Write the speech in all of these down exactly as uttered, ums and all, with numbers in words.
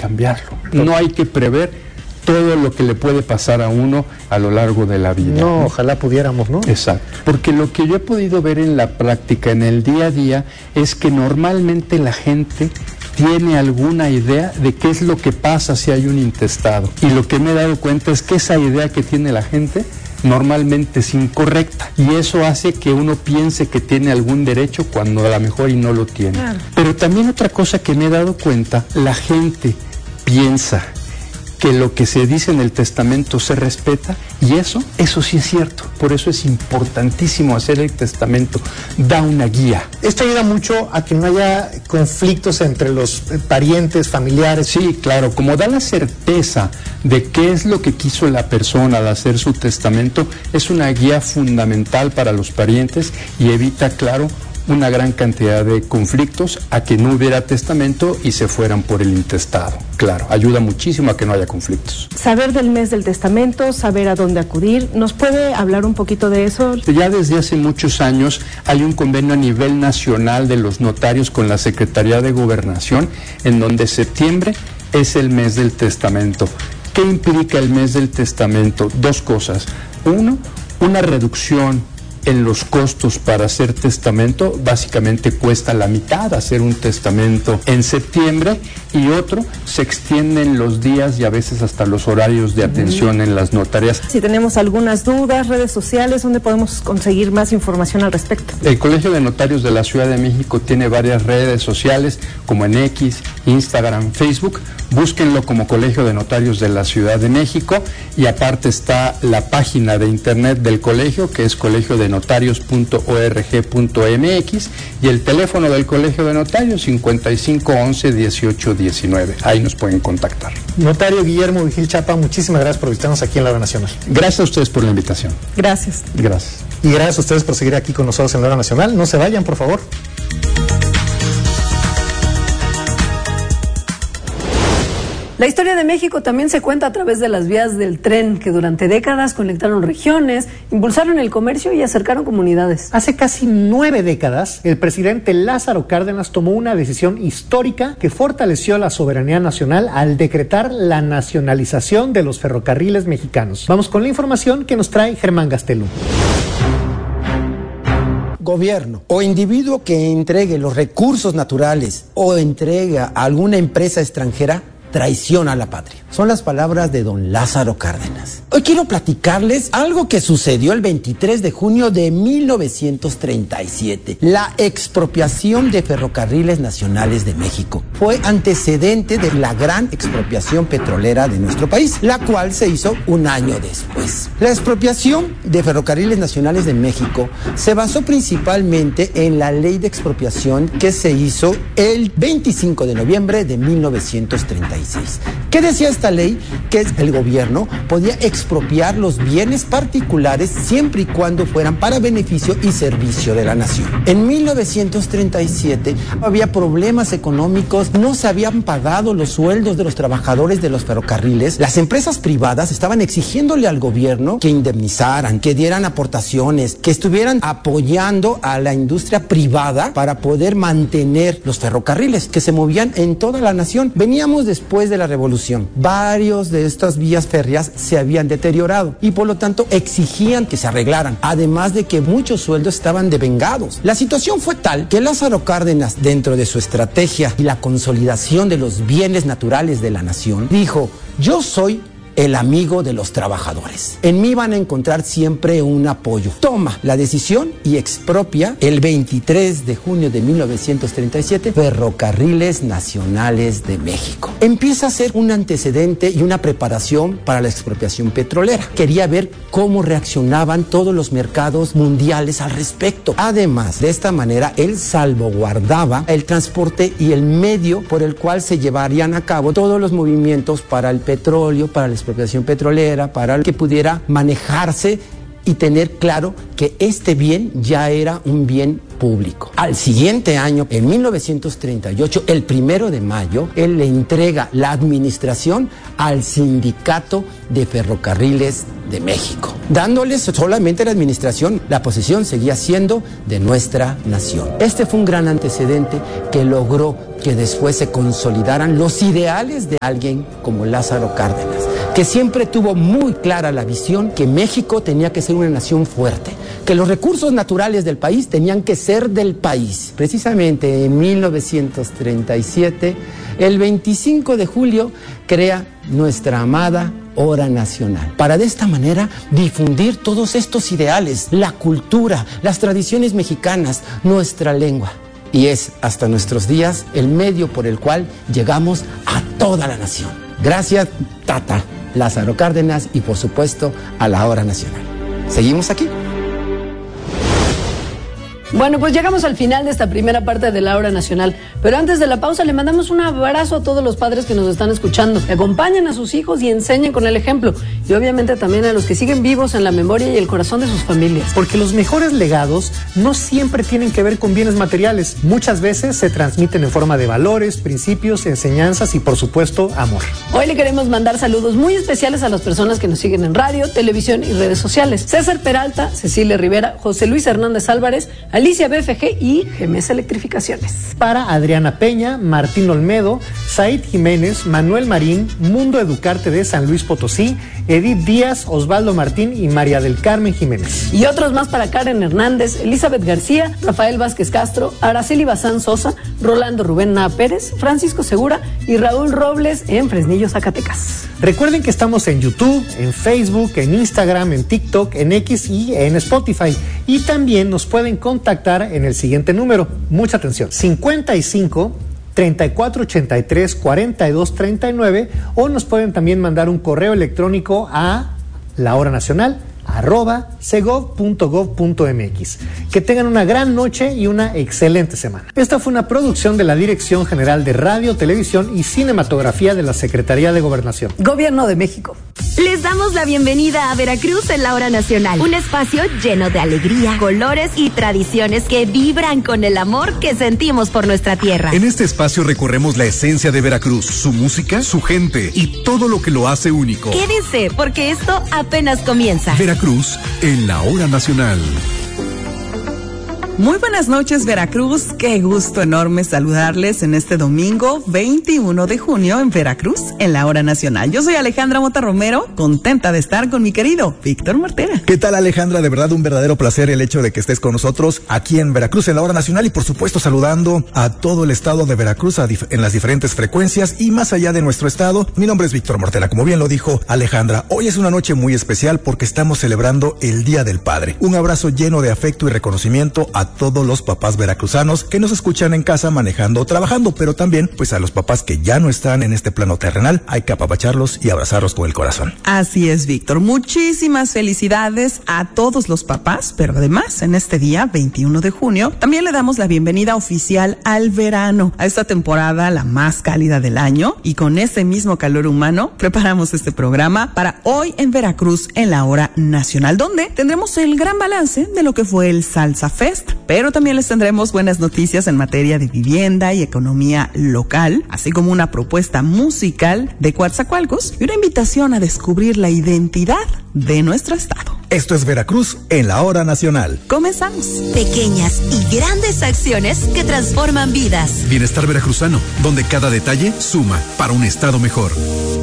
cambiarlo. No hay que prever todo lo que le puede pasar a uno a lo largo de la vida. No, ojalá pudiéramos, ¿no? Exacto. Porque lo que yo he podido ver en la práctica, en el día a día, es que normalmente la gente tiene alguna idea de qué es lo que pasa si hay un intestado. Y lo que me he dado cuenta es que esa idea que tiene la gente normalmente es incorrecta. Y eso hace que uno piense que tiene algún derecho cuando a lo mejor y no lo tiene. Claro. Pero también otra cosa que me he dado cuenta, la gente piensa que lo que se dice en el testamento se respeta, y eso, eso sí es cierto. Por eso es importantísimo hacer el testamento, da una guía. Esto ayuda mucho a que no haya conflictos entre los parientes, familiares. Sí, claro, como da la certeza de qué es lo que quiso la persona al hacer su testamento, es una guía fundamental para los parientes y evita, claro, una gran cantidad de conflictos a que no hubiera testamento y se fueran por el intestado. Claro, ayuda muchísimo a que no haya conflictos. Saber del mes del testamento, saber a dónde acudir, ¿nos puede hablar un poquito de eso? Ya desde hace muchos años hay un convenio a nivel nacional de los notarios con la Secretaría de Gobernación, en donde septiembre es el mes del testamento. ¿Qué implica el mes del testamento? Dos cosas. Uno, una reducción en los costos para hacer testamento. Básicamente cuesta la mitad hacer un testamento en septiembre, y otro, se extienden los días y a veces hasta los horarios de atención en las notarías. Si tenemos algunas dudas, redes sociales, ¿dónde podemos conseguir más información al respecto? El Colegio de Notarios de la Ciudad de México tiene varias redes sociales, como en X, Instagram, Facebook. Búsquenlo como Colegio de Notarios de la Ciudad de México, y aparte está la página de internet del colegio, que es colegio de notarios punto org punto mx, y el teléfono del Colegio de Notarios cincuenta y cinco once dieciocho diecinueve. Ahí nos pueden contactar. Notario Guillermo Vigil Chapa, muchísimas gracias por visitarnos aquí en la Hora Nacional. Gracias a ustedes por la invitación. Gracias. Gracias. Y gracias a ustedes por seguir aquí con nosotros en la Hora Nacional. No se vayan, por favor. La historia de México también se cuenta a través de las vías del tren, que durante décadas conectaron regiones, impulsaron el comercio y acercaron comunidades. Hace casi nueve décadas, el presidente Lázaro Cárdenas tomó una decisión histórica que fortaleció la soberanía nacional al decretar la nacionalización de los ferrocarriles mexicanos. Vamos con la información que nos trae Germán Gastelum. Gobierno o individuo que entregue los recursos naturales o entrega a alguna empresa extranjera traiciona a la patria. Son las palabras de don Lázaro Cárdenas. Hoy quiero platicarles algo que sucedió el veintitrés de junio de mil novecientos treinta y siete. La expropiación de Ferrocarriles Nacionales de México fue antecedente de la gran expropiación petrolera de nuestro país, la cual se hizo un año después. La expropiación de Ferrocarriles Nacionales de México se basó principalmente en la ley de expropiación que se hizo el veinticinco de noviembre de mil novecientos treinta y seis. ¿Qué decía esta ley? Que el gobierno podía expropiar los bienes particulares siempre y cuando fueran para beneficio y servicio de la nación. En mil novecientos treinta y siete había problemas económicos, no se habían pagado los sueldos de los trabajadores de los ferrocarriles. Las empresas privadas estaban exigiéndole al gobierno que indemnizaran, que dieran aportaciones, que estuvieran apoyando a la industria privada para poder mantener los ferrocarriles que se movían en toda la nación. Veníamos después de la revolución. Varios de estas vías férreas se habían deteriorado y por lo tanto exigían que se arreglaran, además de que muchos sueldos estaban devengados. La situación fue tal que Lázaro Cárdenas, dentro de su estrategia y la consolidación de los bienes naturales de la nación, dijo: yo soy el amigo de los trabajadores. En mí van a encontrar siempre un apoyo. Toma la decisión y expropia el veintitrés de junio de mil novecientos treinta y siete Ferrocarriles Nacionales de México. Empieza a ser un antecedente y una preparación para la expropiación petrolera. Quería ver cómo reaccionaban todos los mercados mundiales al respecto. Además, de esta manera, él salvaguardaba el transporte y el medio por el cual se llevarían a cabo todos los movimientos para el petróleo, para la expropiación petrolera, para que pudiera manejarse y tener claro que este bien ya era un bien público. Al siguiente año, en mil novecientos treinta y ocho, el primero de mayo, él le entrega la administración al Sindicato de Ferrocarriles de México, dándoles solamente la administración. La posesión seguía siendo de nuestra nación. Este fue un gran antecedente que logró que después se consolidaran los ideales de alguien como Lázaro Cárdenas, que siempre tuvo muy clara la visión que México tenía que ser una nación fuerte, que los recursos naturales del país tenían que ser del país. Precisamente en mil novecientos treinta y siete, el veinticinco de julio, crea nuestra amada Hora Nacional, para de esta manera difundir todos estos ideales, la cultura, las tradiciones mexicanas, nuestra lengua. Y es hasta nuestros días el medio por el cual llegamos a toda la nación. Gracias, Tata, Lázaro Cárdenas, y por supuesto a la Hora Nacional. ¿Seguimos aquí? Bueno, pues llegamos al final de esta primera parte de la Hora Nacional, pero antes de la pausa le mandamos un abrazo a todos los padres que nos están escuchando, que acompañen a sus hijos y enseñen con el ejemplo, y obviamente también a los que siguen vivos en la memoria y el corazón de sus familias. Porque los mejores legados no siempre tienen que ver con bienes materiales, muchas veces se transmiten en forma de valores, principios, enseñanzas y por supuesto amor. Hoy le queremos mandar saludos muy especiales a las personas que nos siguen en radio, televisión y redes sociales: César Peralta, Cecilia Rivera, José Luis Hernández Álvarez, Alicia B F G y G M S Electrificaciones. Para Adriana Peña, Martín Olmedo, Said Jiménez, Manuel Marín, Mundo Educarte de San Luis Potosí, Edith Díaz, Osvaldo Martín y María del Carmen Jiménez. Y otros más para Karen Hernández, Elizabeth García, Rafael Vázquez Castro, Araceli Bazán Sosa, Rolando Rubén Naa Pérez, Francisco Segura y Raúl Robles en Fresnillo, Zacatecas. Recuerden que estamos en YouTube, en Facebook, en Instagram, en TikTok, en X y en Spotify. Y también nos pueden contactar en el siguiente número. Mucha atención: cincuenta y cinco, treinta y cuatro ochenta y tres, cuarenta y dos treinta y nueve, o nos pueden también mandar un correo electrónico a la hora nacional arroba segov punto gov punto mx. Que tengan una gran noche y una excelente semana. Esta fue una producción de la Dirección General de Radio, Televisión y Cinematografía de la Secretaría de Gobernación. Gobierno de México. Les damos la bienvenida a Veracruz en la Hora Nacional, un espacio lleno de alegría, colores y tradiciones que vibran con el amor que sentimos por nuestra tierra. En este espacio recorremos la esencia de Veracruz, su música, su gente y todo lo que lo hace único. Quédense, porque esto apenas comienza. Veracruz en la Hora Nacional. Muy buenas noches, Veracruz. Qué gusto enorme saludarles en este domingo veintiuno de junio en Veracruz, en la Hora Nacional. Yo soy Alejandra Mota Romero, contenta de estar con mi querido Víctor Martera. ¿Qué tal, Alejandra? De verdad, un verdadero placer el hecho de que estés con nosotros aquí en Veracruz, en la Hora Nacional, y por supuesto saludando a todo el estado de Veracruz a dif- en las diferentes frecuencias y más allá de nuestro estado. Mi nombre es Víctor Martera, como bien lo dijo Alejandra. Hoy es una noche muy especial porque estamos celebrando el Día del Padre. Un abrazo lleno de afecto y reconocimiento a todos los papás veracruzanos que nos escuchan en casa manejando o trabajando, pero también pues a los papás que ya no están en este plano terrenal. Hay que apapacharlos y abrazarlos con el corazón. Así es, Víctor. Muchísimas felicidades a todos los papás, pero además en este día veintiuno de junio también le damos la bienvenida oficial al verano, a esta temporada la más cálida del año, y con ese mismo calor humano preparamos este programa para hoy en Veracruz en la Hora Nacional, donde tendremos el gran balance de lo que fue el Salsa Fest, pero también les tendremos buenas noticias en materia de vivienda y economía local, así como una propuesta musical de Coatzacoalcos y una invitación a descubrir la identidad de nuestro estado. Esto es Veracruz en la Hora Nacional. Comenzamos. Pequeñas y grandes acciones que transforman vidas. Bienestar veracruzano, donde cada detalle suma para un estado mejor.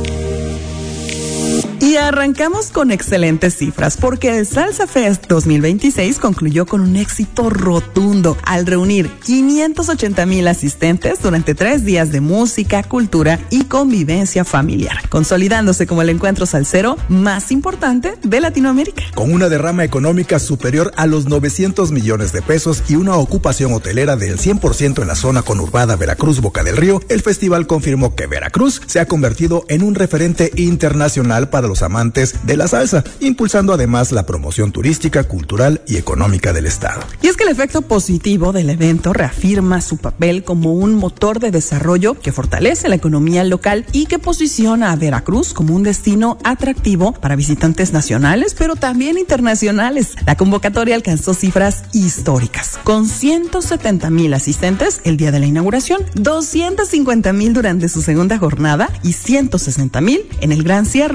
Y arrancamos con excelentes cifras, porque el Salsa Fest dos mil veintiséis concluyó con un éxito rotundo al reunir quinientos ochenta mil asistentes durante tres días de música, cultura y convivencia familiar, consolidándose como el encuentro salsero más importante de Latinoamérica. Con una derrama económica superior a los novecientos millones de pesos y una ocupación hotelera del cien por ciento en la zona conurbada Veracruz-Boca del Río, el festival confirmó que Veracruz se ha convertido en un referente internacional para los amantes de la salsa, impulsando además la promoción turística, cultural y económica del estado. Y es que el efecto positivo del evento reafirma su papel como un motor de desarrollo que fortalece la economía local y que posiciona a Veracruz como un destino atractivo para visitantes nacionales, pero también internacionales. La convocatoria alcanzó cifras históricas, con ciento setenta mil asistentes el día de la inauguración, doscientos cincuenta mil durante su segunda jornada y ciento sesenta mil en el gran cierre de este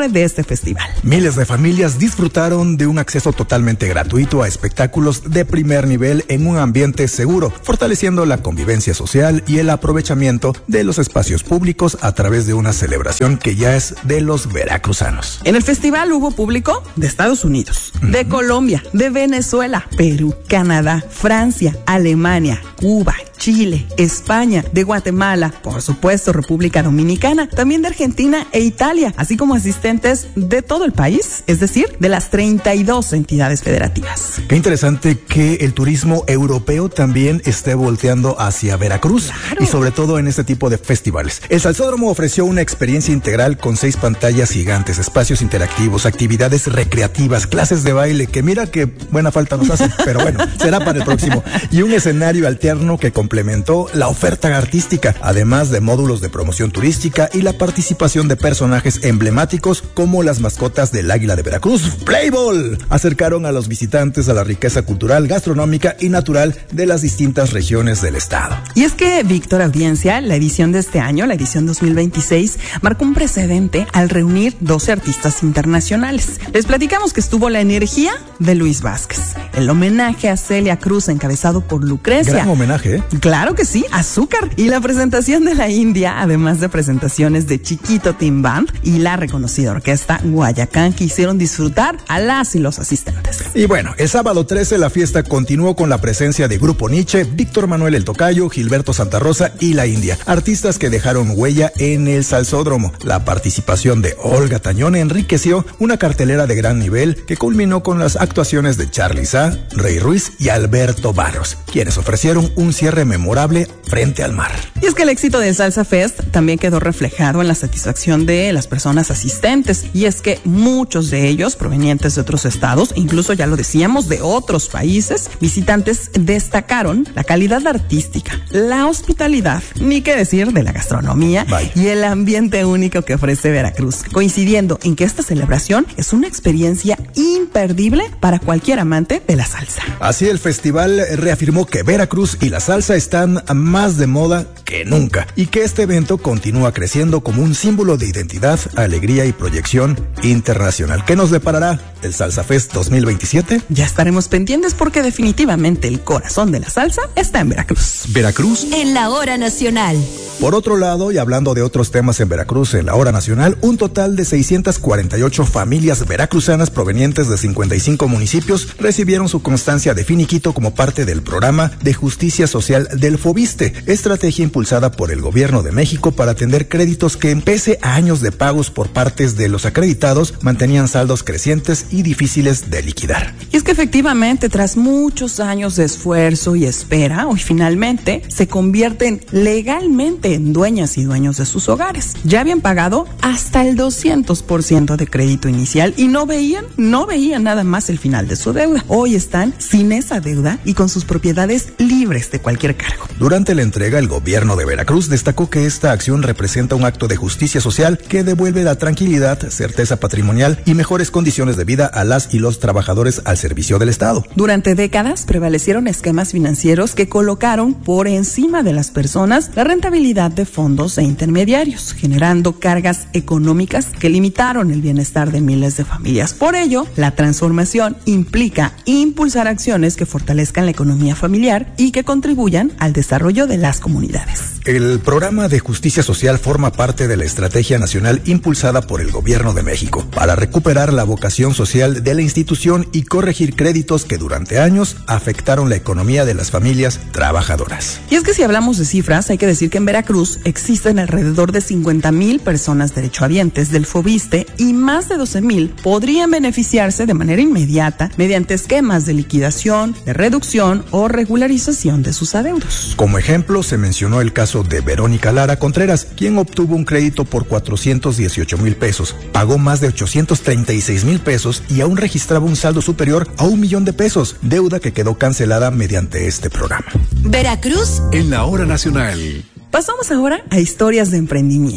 este festival. Miles de familias disfrutaron de un acceso totalmente gratuito a espectáculos de primer nivel en un ambiente seguro, fortaleciendo la convivencia social y el aprovechamiento de los espacios públicos a través de una celebración que ya es de los veracruzanos. En el festival hubo público de Estados Unidos, uh-huh. de Colombia, de Venezuela, Perú, Canadá, Francia, Alemania, Cuba, Chile, España, de Guatemala, por supuesto República Dominicana, también de Argentina e Italia, así como asistentes de todo el país, es decir, de las treinta y dos entidades federativas. Qué interesante que el turismo europeo también esté volteando hacia Veracruz, claro. Y sobre todo en este tipo de festivales. El Salsódromo ofreció una experiencia integral con seis pantallas gigantes, espacios interactivos, actividades recreativas, clases de baile, que mira que buena falta nos hace, pero bueno, será para el próximo, y un escenario alterno que complementó la oferta artística, además de módulos de promoción turística y la participación de personajes emblemáticos como las mascotas del Águila de Veracruz, Playboy. Acercaron a los visitantes a la riqueza cultural, gastronómica y natural de las distintas regiones del estado. Y es que, Víctor, audiencia, la edición de este año, la edición dos mil veintiséis, marcó un precedente al reunir doce artistas internacionales. Les platicamos que estuvo la energía de Luis Vázquez, el homenaje a Celia Cruz encabezado por Lucrecia. Gran homenaje, ¿eh? Claro que sí, Azúcar. Y la presentación de la India, además de presentaciones de Chiquito Team Band y la reconocida orquesta Guayacán, que hicieron disfrutar a las y los asistentes. Y bueno, el sábado trece la fiesta continuó con la presencia de Grupo Nietzsche, Víctor Manuel El Tocayo, Gilberto Santa Rosa y La India, artistas que dejaron huella en el Salsódromo. La participación de Olga Tañón enriqueció una cartelera de gran nivel que culminó con las actuaciones de Charly Sá, Rey Ruiz y Alberto Barros, quienes ofrecieron un cierre memorable frente al mar. Y es que el éxito del Salsa Fest también quedó reflejado en la satisfacción de las personas asistentes, y es que muchos de ellos provenientes de otros estados, incluso ya lo decíamos, de otros países, visitantes destacaron la calidad artística, la hospitalidad, ni qué decir de la gastronomía Bye. y el ambiente único que ofrece Veracruz, coincidiendo en que esta celebración es una experiencia imperdible para cualquier amante de la salsa. Así el festival reafirmó que Veracruz y la salsa están más de moda que nunca y que este evento continúa creciendo como un símbolo de identidad, alegría y proyección internacional. ¿Qué nos deparará el Salsa Fest dos mil veintisiete? Ya estaremos pendientes porque definitivamente el corazón de la salsa está en Veracruz. Veracruz en la hora nacional. Por otro lado, y hablando de otros temas en Veracruz en la hora nacional, un total de seiscientas cuarenta y ocho familias veracruzanas provenientes de cincuenta y cinco municipios recibieron su constancia de finiquito como parte del programa de justicia social del Fobiste, estrategia impulsada por el gobierno de México para atender créditos que, pese a años de pagos por partes de los acreditados, mantenían saldos crecientes y difíciles de liquidar. Y es que efectivamente, tras muchos años de esfuerzo y espera, hoy finalmente se convierten legalmente en dueñas y dueños de sus hogares. Ya habían pagado hasta el doscientos por ciento de crédito inicial y no veían, no veían nada más el final de su deuda. Hoy están sin esa deuda y con sus propiedades libres de cualquier cargo. Durante la entrega, el gobierno de Veracruz destacó que esta acción representa un acto de justicia social que devuelve la tranquilidad, certeza patrimonial y mejores condiciones de vida a las y los trabajadores al servicio del Estado. Durante décadas prevalecieron esquemas financieros que colocaron por encima de las personas la rentabilidad de fondos e intermediarios, generando cargas económicas que limitaron el bienestar de miles de familias. Por ello, la transformación implica impulsar acciones que fortalezcan la economía familiar y que contribuyan al desarrollo de las comunidades. El programa de justicia social forma parte de la estrategia nacional impulsada por el gobierno de México para recuperar la vocación social de la institución y corregir créditos que durante años afectaron la economía de las familias trabajadoras. Y es que si hablamos de cifras, hay que decir que en Veracruz existen alrededor de cincuenta mil personas derechohabientes del Fobiste y más de doce mil podrían beneficiarse de manera inmediata mediante esquemas de liquidación, de reducción o regularización de sus adeudos. Como ejemplo, se mencionó el caso de Verónica Lara Contreras, quien obtuvo un crédito por cuatrocientos dieciocho mil pesos, pagó más de ochocientos treinta y seis mil pesos y aún registraba un saldo superior a un millón de pesos, deuda que quedó cancelada mediante este programa. Veracruz en la hora nacional. Pasamos ahora a historias de emprendimiento.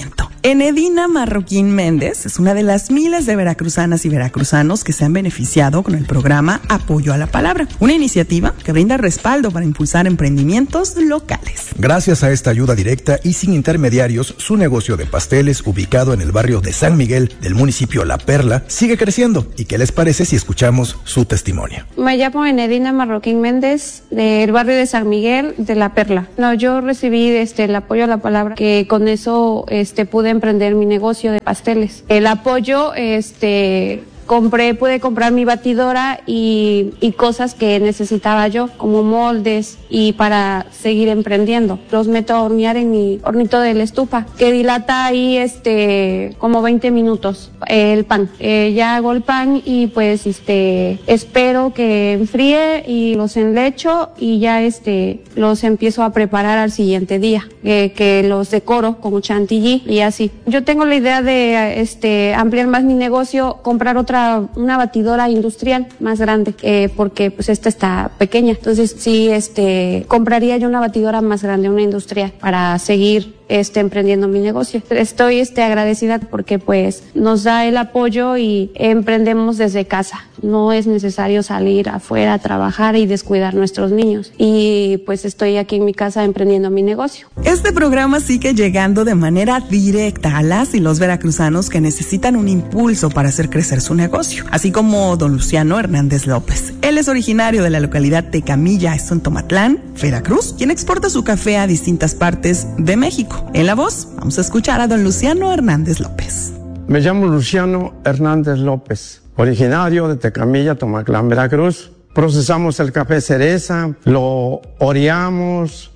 Enedina Marroquín Méndez es una de las miles de veracruzanas y veracruzanos que se han beneficiado con el programa Apoyo a la Palabra, una iniciativa que brinda respaldo para impulsar emprendimientos locales. Gracias a esta ayuda directa y sin intermediarios, su negocio de pasteles, ubicado en el barrio de San Miguel del municipio La Perla, sigue creciendo. ¿Y qué les parece si escuchamos su testimonio? Me llamo Enedina Marroquín Méndez, del barrio de San Miguel de La Perla. No, yo recibí este, el apoyo a la palabra, que con eso este, pude emprender mi negocio de pasteles. El apoyo, este... Compré, pude comprar mi batidora y, y cosas que necesitaba yo, como moldes y para seguir emprendiendo. Los meto a hornear en mi hornito de la estufa, que dilata ahí este como veinte minutos el pan. Eh, ya hago el pan y pues este espero que enfríe y los enlecho y ya este los empiezo a preparar al siguiente día, eh, que los decoro con chantilly y así. Yo tengo la idea de este ampliar más mi negocio, comprar otra una batidora industrial más grande, eh, porque pues esta está pequeña. Entonces sí, este, compraría yo una batidora más grande, una industrial, para seguir este, emprendiendo mi negocio. Estoy este, agradecida porque pues nos da el apoyo y emprendemos desde casa. No es necesario salir afuera a trabajar y descuidar nuestros niños. Y pues estoy aquí en mi casa emprendiendo mi negocio. Este programa sigue llegando de manera directa a las y los veracruzanos que necesitan un impulso para hacer crecer su negocio, así como don Luciano Hernández López. Él es originario de la localidad de Camilla, esto en Tomatlán, Veracruz, quien exporta su café a distintas partes de México. En la voz, vamos a escuchar a don Luciano Hernández López. Me llamo Luciano Hernández López, originario de Tecamilla, Tomatlán, Veracruz. Procesamos el café cereza, lo oreamos,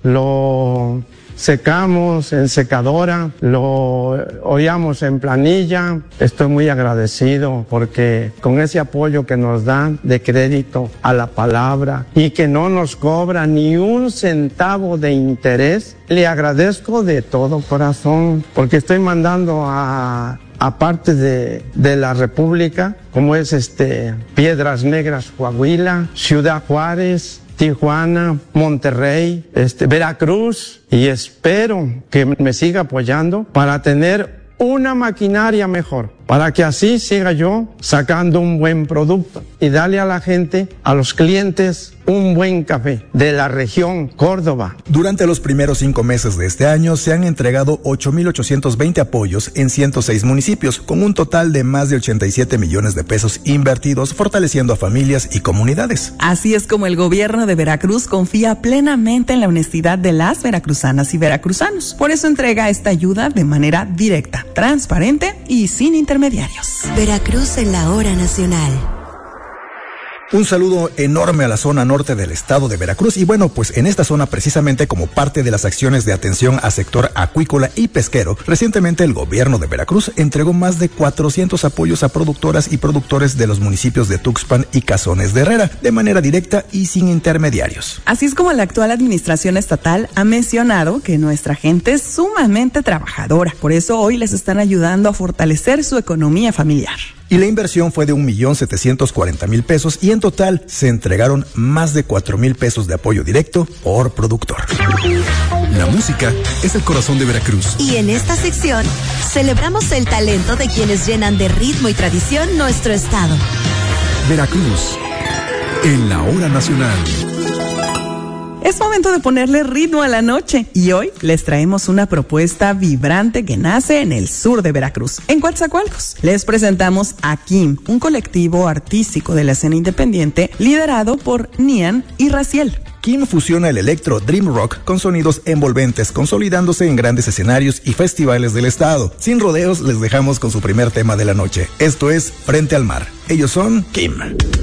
lo secamos en secadora, lo oreamos en planilla. Estoy muy agradecido porque con ese apoyo que nos dan de crédito a la palabra y que no nos cobra ni un centavo de interés, le agradezco de todo corazón porque estoy mandando a aparte de, de la República, como es este Piedras Negras, Coahuila, Ciudad Juárez, Tijuana, Monterrey, este, Veracruz, y espero que me siga apoyando para tener una maquinaria mejor, para que así siga yo sacando un buen producto y darle a la gente, a los clientes, un buen café de la región Córdoba. Durante los primeros cinco meses de este año se han entregado ocho mil ochocientos veinte apoyos en ciento seis municipios, con un total de más de ochenta y siete millones de pesos invertidos, fortaleciendo a familias y comunidades. Así es como el gobierno de Veracruz confía plenamente en la honestidad de las veracruzanas y veracruzanos. Por eso entrega esta ayuda de manera directa, transparente y sin intermediarios. Veracruz en la hora nacional. Un saludo enorme a la zona norte del estado de Veracruz y bueno, pues en esta zona precisamente como parte de las acciones de atención al sector acuícola y pesquero, recientemente el gobierno de Veracruz entregó más de cuatrocientos apoyos a productoras y productores de los municipios de Tuxpan y Cazones de Herrera, de manera directa y sin intermediarios. Así es como la actual administración estatal ha mencionado que nuestra gente es sumamente trabajadora, por eso hoy les están ayudando a fortalecer su economía familiar. Y la inversión fue de un millón setecientos cuarenta mil pesos y en total se entregaron más de cuatro mil pesos de apoyo directo por productor. La música es el corazón de Veracruz. Y en esta sección celebramos el talento de quienes llenan de ritmo y tradición nuestro estado. Veracruz, en la hora nacional. Es momento de ponerle ritmo a la noche y hoy les traemos una propuesta vibrante que nace en el sur de Veracruz, en Coatzacoalcos. Les presentamos a Kim, un colectivo artístico de la escena independiente liderado por Nian y Raciel. Kim fusiona el electro dream rock con sonidos envolventes, consolidándose en grandes escenarios y festivales del estado. Sin rodeos, les dejamos con su primer tema de la noche. Esto es Frente al Mar. Ellos son Kim.